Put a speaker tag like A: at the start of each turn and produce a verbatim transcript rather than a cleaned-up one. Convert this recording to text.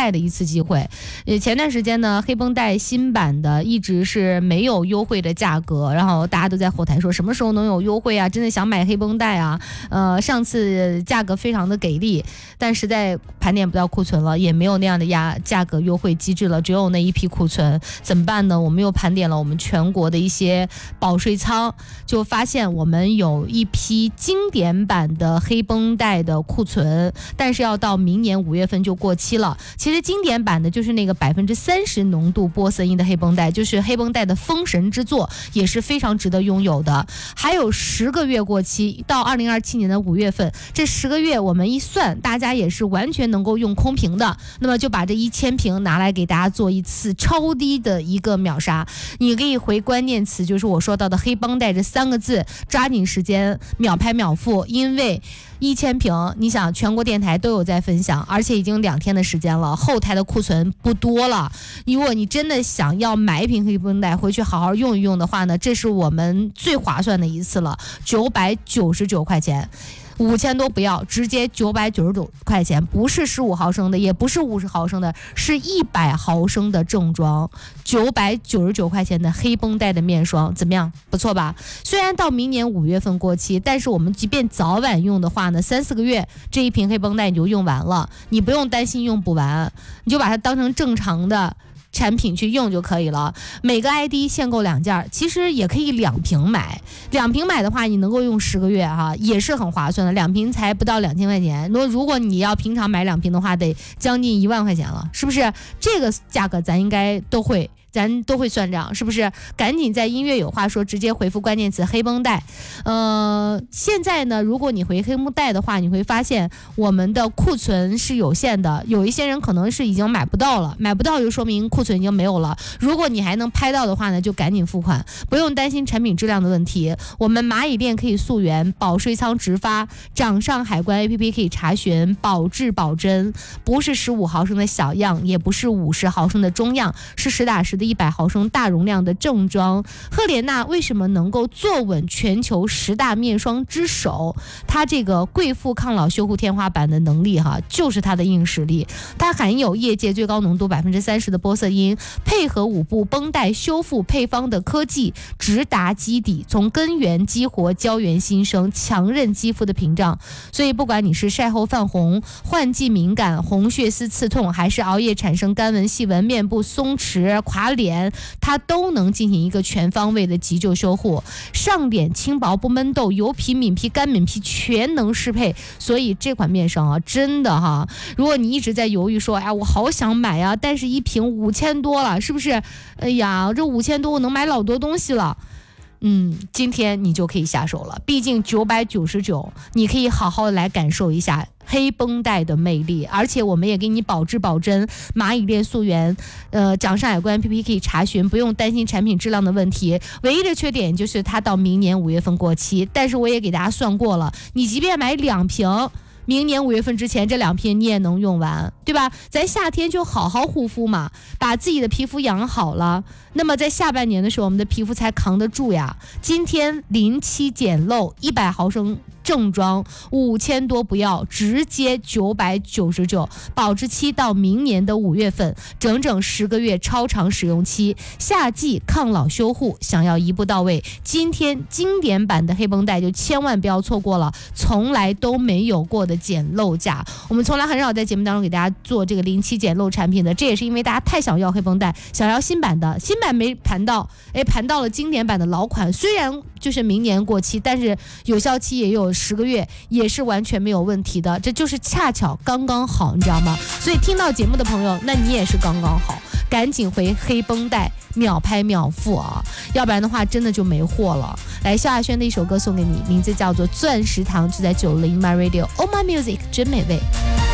A: 带的一次机会。呃，前段时间呢，黑绷带新版的一直是没有优惠的价格，然后大家都在后台说什么时候能有优惠啊？真的想买黑绷带啊！呃，上次价格非常的给力，但实在盘点不到库存了，也没有那样的压价格优惠机制了，只有那一批库存，怎么办呢？我们又盘点了我们全国的一些保税仓，就发现我们有一批经典版的黑绷带的库存，但是要到明年五月份就过期了。其实经典版的就是那个百分之三十浓度玻色因的黑绷带，就是黑绷带的封神之作，也是非常值得拥有的。还有十个月过期，到二零二七年的五月份，这十个月我们一算，大家也是完全能够用空瓶的，那么就把这一千瓶拿来给大家做一次超低的一个秒杀。你可以回关键词，就是我说到的黑绷带这三个字，抓紧时间秒拍秒付，因为一千瓶，你想全国电台都有在分享，而且已经两天的时间了，后台的库存不多了。如果你真的想要买一瓶黑绷带回去好好用一用的话呢，这是我们最划算的一次了，九百九十九块钱。五千多不要，直接九百九十九块钱，不是十五毫升的，也不是五十毫升的，是一百毫升的正装，九百九十九块钱的黑绷带的面霜，怎么样？不错吧？虽然到明年五月份过期，但是我们即便早晚用的话呢，三四个月这一瓶黑绷带你就用完了，你不用担心用不完，你就把它当成正常的产品去用就可以了。每个 I D 限购两件，其实也可以两瓶买，两瓶买的话你能够用十个月哈，也是很划算的，两瓶才不到两千块钱。如果如果你要平常买两瓶的话，得将近一万块钱了，是不是？这个价格咱应该都会。咱都会算账，是不是？赶紧在音乐有话说直接回复关键词黑绷带。呃，现在呢，如果你回黑绷带的话，你会发现我们的库存是有限的，有一些人可能是已经买不到了，买不到就说明库存已经没有了。如果你还能拍到的话呢，就赶紧付款，不用担心产品质量的问题。我们蚂蚁店可以溯源，保税仓直发，掌上海关 A P P 可以查询，保质保真，不是十五毫升的小样，也不是五十毫升的中样，是实打实的一百毫升大容量的正装。赫莲娜为什么能够坐稳全球十大面霜之首？它这个贵妇抗老修护天花板的能力哈，就是它的硬实力。它含有业界最高浓度百分之三十的玻色因，配合五步绷带修复配方的科技，直达基底，从根源激活胶原新生，强韧肌肤的屏障。所以不管你是晒后泛红、换季敏感、红血丝刺痛，还是熬夜产生干纹细纹、面部松弛、垮脸，它都能进行一个全方位的急救修护，上脸轻薄不闷痘，油皮、敏皮、干敏皮全能适配。所以这款面霜啊，真的哈，如果你一直在犹豫说，哎，我好想买啊，但是一瓶五千多了，是不是？哎呀，这五千多我能买老多东西了。嗯，今天你就可以下手了，毕竟九百九十九，你可以好好的来感受一下黑绷带的魅力，而且我们也给你保质保真，蚂蚁店溯源，呃，掌上海关 A P P 可以查询，不用担心产品质量的问题。唯一的缺点就是它到明年五月份过期，但是我也给大家算过了，你即便买两瓶，明年五月份之前这两瓶你也能用完，对吧？咱夏天就好好护肤嘛，把自己的皮肤养好了，那么在下半年的时候我们的皮肤才扛得住呀。今天临期简陋一百毫升正装五千多不要，直接九百九十九，保质期到明年的五月份，整整十个月超长使用期，夏季抗老修护，想要一步到位，今天经典版的黑绷带就千万不要错过了，从来都没有过的捡漏价。我们从来很少在节目当中给大家做这个临期捡漏产品的，这也是因为大家太想要黑绷带，想要新版的，新版没盘到，哎，盘到了经典版的老款，虽然就是明年过期，但是有效期也有十个月，也是完全没有问题的，这就是恰巧刚刚好，你知道吗？所以听到节目的朋友，那你也是刚刚好，赶紧回黑绷带，秒拍秒付啊，要不然的话真的就没货了。来，萧亚轩的一首歌送给你，名字叫做《钻石糖》，就在九零 My Radio，Oh My Music， 真美味。